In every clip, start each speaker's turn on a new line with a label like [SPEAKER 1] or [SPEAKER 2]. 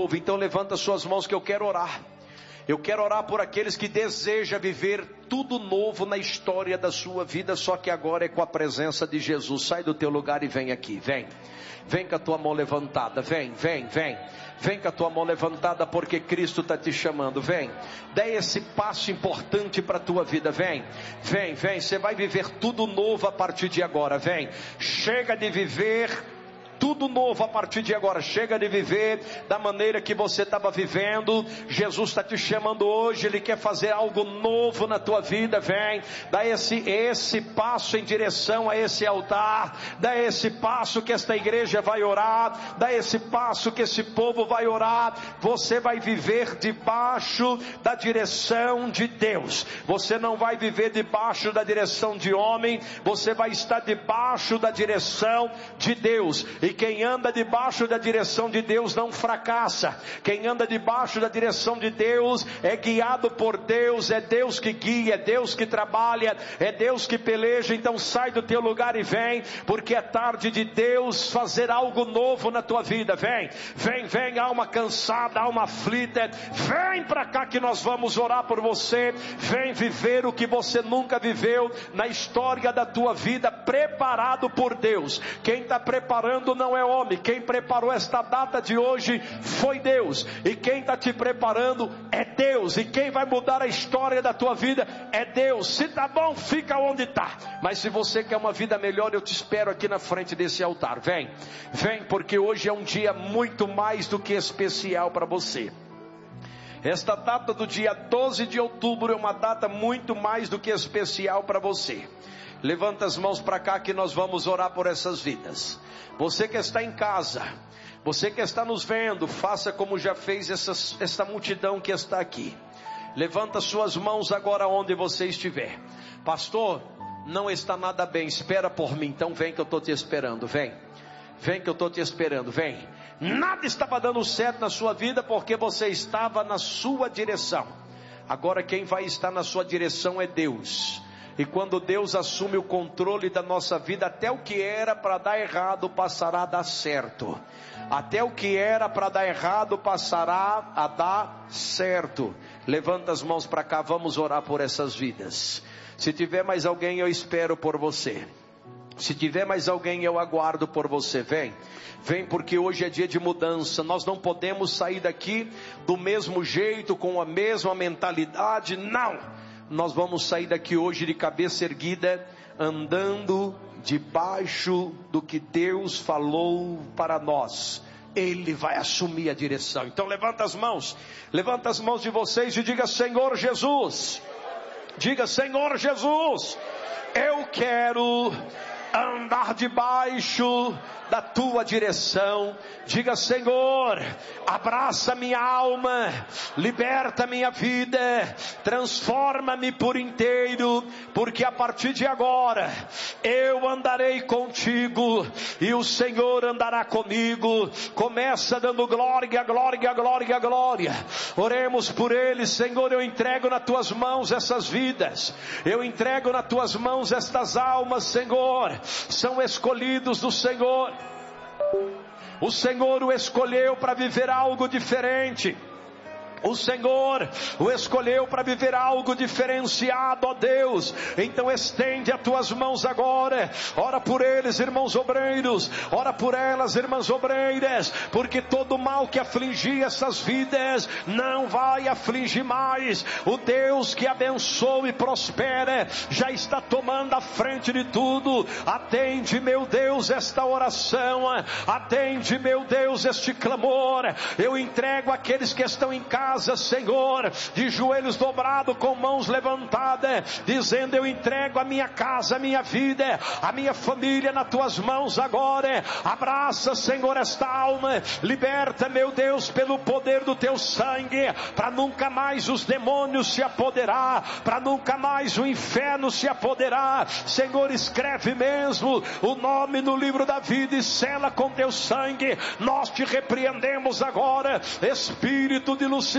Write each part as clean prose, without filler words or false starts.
[SPEAKER 1] novo. Então levanta suas mãos que eu quero orar. Eu quero orar por aqueles que desejam viver tudo novo na história da sua vida, só que agora é com a presença de Jesus. Sai do teu lugar e vem aqui, vem. Vem com a tua mão levantada, vem com a tua mão levantada, porque Cristo está te chamando, vem. Dê esse passo importante para a tua vida, vem, você vai viver tudo novo a partir de agora, vem. Chega de viver tudo novo a partir de agora. Chega de viver da maneira que você estava vivendo. Jesus está te chamando hoje. Ele quer fazer algo novo na tua vida. Vem, dá esse passo em direção a esse altar. Dá esse passo que esta igreja vai orar. Dá esse passo que esse povo vai orar. Você vai viver debaixo da direção de Deus. Você não vai viver debaixo da direção de homem. Você vai estar debaixo da direção de Deus. E quem anda debaixo da direção de Deus não fracassa. Quem anda debaixo da direção de Deus é guiado por Deus. É Deus que guia, é Deus que trabalha, é Deus que peleja. Então sai do teu lugar e vem, porque é tarde de Deus fazer algo novo na tua vida. Vem, alma cansada, alma aflita, vem para cá que nós vamos orar por você. Vem viver o que você nunca viveu na história da tua vida, preparado por Deus. Quem está preparando não é homem. Quem preparou esta data de hoje foi Deus. E quem está te preparando é Deus. E quem vai mudar a história da tua vida é Deus. Se tá bom, fica onde está. Mas se você quer uma vida melhor, eu te espero aqui na frente desse altar. Vem, porque hoje é um dia muito mais do que especial para você. Esta data do dia 12 de outubro é uma data muito mais do que especial para você. Levanta as mãos para cá que nós vamos orar por essas vidas. Você que está em casa, você que está nos vendo, faça como já fez essa multidão que está aqui. Levanta suas mãos agora onde você estiver. Pastor, não está nada bem, espera por mim. Então vem que eu estou te esperando, vem que eu estou te esperando, vem. Nada estava dando certo na sua vida porque você estava na sua direção. Agora quem vai estar na sua direção é Deus. E quando Deus assume o controle da nossa vida, até o que era para dar errado passará a dar certo. Até o que era para dar errado passará a dar certo. Levanta as mãos para cá, vamos orar por essas vidas. Se tiver mais alguém, eu espero por você. Se tiver mais alguém, eu aguardo por você. Vem porque hoje é dia de mudança. Nós não podemos sair daqui do mesmo jeito, com a mesma mentalidade, não. Nós vamos sair daqui hoje de cabeça erguida, andando debaixo do que Deus falou para nós. Ele vai assumir a direção. Então levanta as mãos de vocês e diga: Senhor Jesus, diga: Senhor Jesus, eu quero andar debaixo da tua direção. Diga: Senhor, abraça minha alma, liberta minha vida, transforma-me por inteiro, porque a partir de agora eu andarei contigo e o Senhor andará comigo. Começa dando glória, glória, glória, glória. Oremos por eles. Senhor, eu entrego nas tuas mãos essas vidas, eu entrego nas tuas mãos estas almas. Senhor, são escolhidos do Senhor. O Senhor o escolheu para viver algo diferente. O Senhor o escolheu para viver algo diferenciado, ó Deus. Então estende as tuas mãos agora. Ora por eles, irmãos obreiros. Ora por elas, irmãs obreiras. Porque todo mal que afligia essas vidas não vai afligir mais. O Deus que abençoa e prospera já está tomando a frente de tudo. Atende, meu Deus, esta oração. Atende, meu Deus, este clamor. Eu entrego aqueles que estão em casa, Senhor, de joelhos dobrados, com mãos levantadas, dizendo: eu entrego a minha casa, a minha vida, a minha família nas tuas mãos agora. Abraça, Senhor, esta alma, liberta, meu Deus, pelo poder do teu sangue, para nunca mais os demônios se apoderar, para nunca mais o inferno se apoderar. Senhor, escreve mesmo o nome no livro da vida e sela com teu sangue. Nós te repreendemos agora, espírito de Lucifer,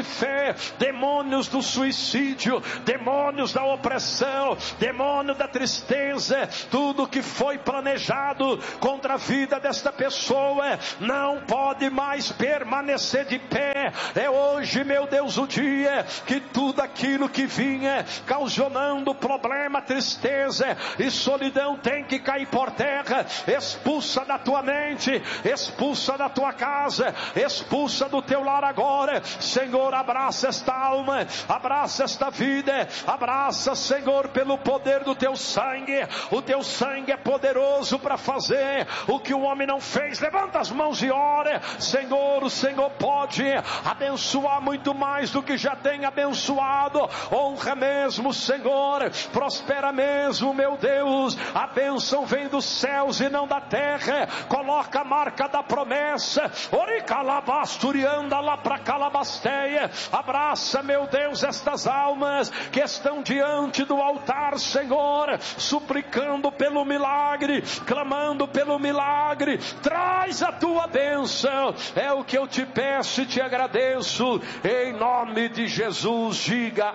[SPEAKER 1] fé, demônios do suicídio, demônios da opressão, demônio da tristeza, tudo que foi planejado contra a vida desta pessoa, não pode mais permanecer de pé. É hoje, meu Deus, o dia que tudo aquilo que vinha causando problema, tristeza e solidão tem que cair por terra. Expulsa da tua mente, expulsa da tua casa, expulsa do teu lar agora. Senhor, abraça esta alma, abraça esta vida, abraça, Senhor, pelo poder do teu sangue. O teu sangue é poderoso para fazer o que o homem não fez. Levanta as mãos e ora. Senhor, o Senhor pode abençoar muito mais do que já tem abençoado. Honra mesmo, Senhor, prospera mesmo, meu Deus. A bênção vem dos céus e não da terra. Coloca a marca da promessa. Oricalabasturianda lá para Calabasteia. Abraça, meu Deus, estas almas que estão diante do altar, Senhor, suplicando pelo milagre, clamando pelo milagre. Traz a tua bênção, é o que eu te peço e te agradeço, em nome de Jesus. Diga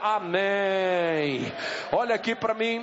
[SPEAKER 1] amém. Olha aqui para mim,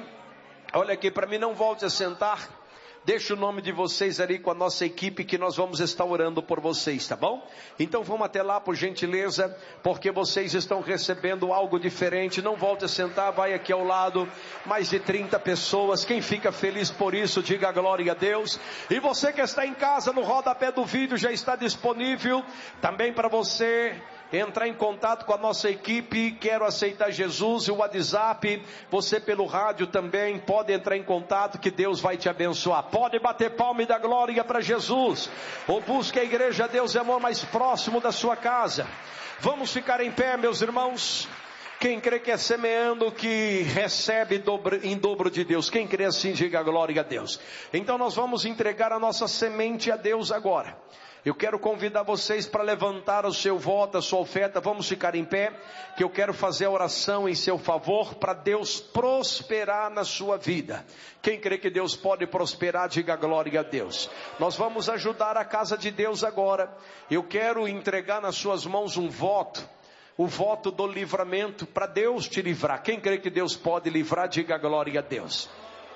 [SPEAKER 1] não volte a sentar. Deixa o nome de vocês ali com a nossa equipe, que nós vamos estar orando por vocês, tá bom? Então vamos até lá, por gentileza, porque vocês estão recebendo algo diferente. Não volte a sentar, vai aqui ao lado. Mais de 30 pessoas. Quem fica feliz por isso, diga glória a Deus. E você que está em casa, no rodapé do vídeo já está disponível também para você entrar em contato com a nossa equipe. Quero aceitar Jesus, e o WhatsApp, você pelo rádio também pode entrar em contato, que Deus vai te abençoar. Pode bater palma e dar glória para Jesus, ou busque a igreja Deus é Amor mais próximo da sua casa. Vamos ficar em pé, meus irmãos. Quem crê que é semeando que recebe em dobro de Deus? Quem crê assim, diga glória a Deus. Então nós vamos entregar a nossa semente a Deus agora. Eu quero convidar vocês para levantar o seu voto, a sua oferta. Vamos ficar em pé, que eu quero fazer a oração em seu favor, para Deus prosperar na sua vida. Quem crê que Deus pode prosperar, diga glória a Deus. Nós vamos ajudar a casa de Deus agora. Eu quero entregar nas suas mãos um voto, o voto do livramento, para Deus te livrar. Quem crê que Deus pode livrar, diga glória a Deus.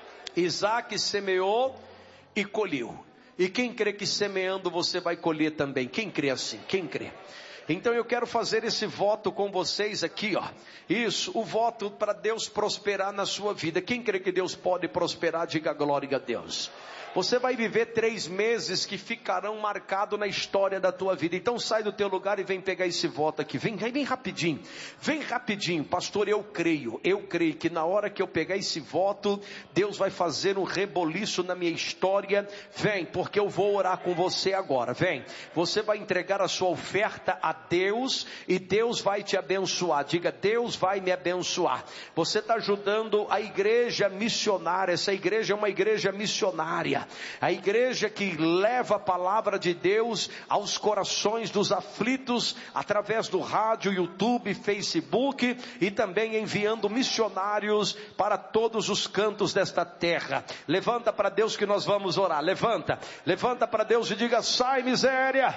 [SPEAKER 1] Isaac semeou e colheu. E quem crê que semeando você vai colher também? Quem crê assim? Quem crê? Então eu quero fazer esse voto com vocês aqui, ó. Isso, o voto para Deus prosperar na sua vida. Quem crê que Deus pode prosperar, diga glória a Deus. Você vai viver 3 meses que ficarão marcados na história da tua vida. Então sai do teu lugar e vem pegar esse voto aqui. Vem rapidinho. Vem rapidinho. Pastor, eu creio que na hora que eu pegar esse voto, Deus vai fazer um reboliço na minha história. Vem, porque eu vou orar com você agora. Vem. Você vai entregar a sua oferta a Deus e Deus vai te abençoar. Diga, Deus vai me abençoar. Você está ajudando a igreja missionária. Essa igreja é uma igreja missionária. A igreja que leva a palavra de Deus aos corações dos aflitos, através do rádio, YouTube, Facebook, e também enviando missionários para todos os cantos desta terra. Levanta para Deus que nós vamos orar. Levanta para Deus e diga, sai miséria.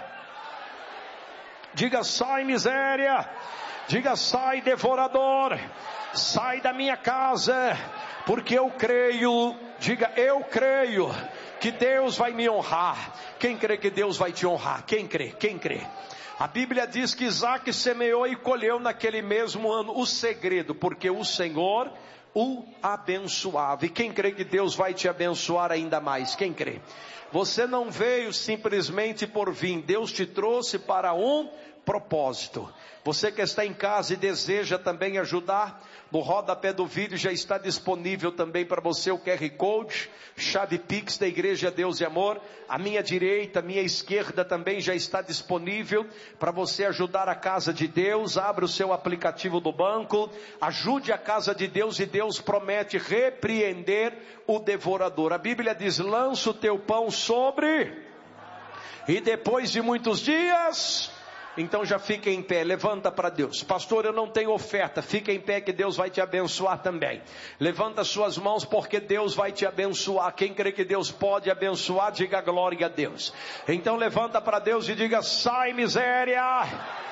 [SPEAKER 1] Diga, sai miséria. Diga, sai devorador. Sai da minha casa, porque eu creio. Diga, eu creio que Deus vai me honrar. Quem crê que Deus vai te honrar? Quem crê? Quem crê? A Bíblia diz que Isaac semeou e colheu naquele mesmo ano. O segredo, porque o Senhor o abençoava. E quem crê que Deus vai te abençoar ainda mais? Quem crê? Você não veio simplesmente por vir. Deus te trouxe para um propósito. Você que está em casa e deseja também ajudar, no rodapé do vídeo já está disponível também para você o QR Code, chave Pix da Igreja Deus e Amor. A minha direita, a minha esquerda também já está disponível para você ajudar a casa de Deus. Abre o seu aplicativo do banco, ajude a casa de Deus, e Deus promete repreender o devorador. A Bíblia diz, lança o teu pão sobre, e depois de muitos dias... Então já fica em pé, levanta para Deus. Pastor, eu não tenho oferta. Fica em pé que Deus vai te abençoar também. Levanta suas mãos porque Deus vai te abençoar. Quem crê que Deus pode abençoar, diga glória a Deus. Então levanta para Deus e diga, sai miséria.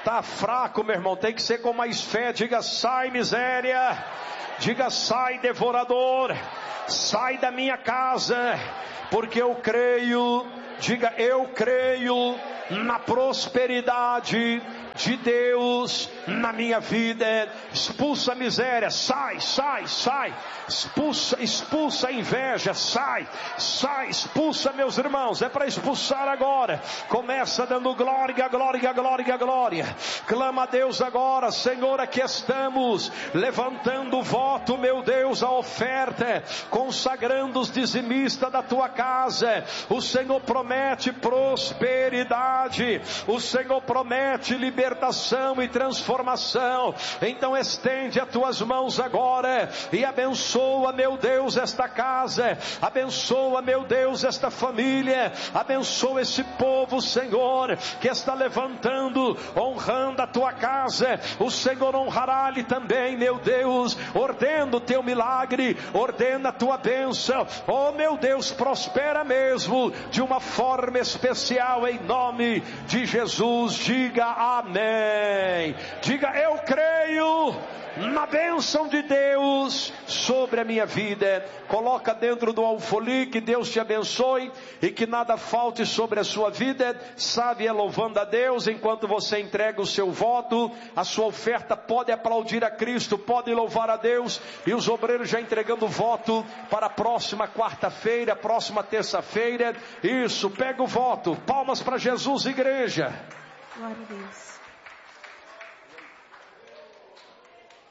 [SPEAKER 1] Tá fraco, meu irmão, tem que ser com mais fé. Diga: sai, miséria. Diga: sai, devorador. Sai da minha casa, porque eu creio. Diga: eu creio na prosperidade de Deus na minha vida. Expulsa a miséria, sai, sai, sai. Expulsa a inveja, sai, sai. Expulsa, meus irmãos, é para expulsar agora. Começa dando glória, glória, glória, glória. Clama a Deus agora: Senhor, aqui estamos levantando o voto, meu Deus, a oferta, consagrando os dizimistas da tua casa. O Senhor promete prosperidade, o Senhor promete libertação e transformação. Então estende as tuas mãos agora e abençoa, meu Deus, esta casa, abençoa, meu Deus, esta família, abençoa esse povo, Senhor, que está levantando, honrando a tua casa. O Senhor honrará-lhe também, meu Deus. Ordena o teu milagre, ordena a tua bênção. Oh, meu Deus, prospera mesmo de uma forma especial, em nome de Jesus. Diga amém. Diga: eu creio na bênção de Deus sobre a minha vida. Coloca dentro do alfolí: que Deus te abençoe e que nada falte sobre a sua vida. Sabe, louvando a Deus enquanto você entrega o seu voto, a sua oferta. Pode aplaudir a Cristo, pode louvar a Deus. E os obreiros já entregando o voto para a próxima quarta-feira, próxima terça-feira. Isso, pega o voto. Palmas para Jesus, igreja.
[SPEAKER 2] Glória a Deus.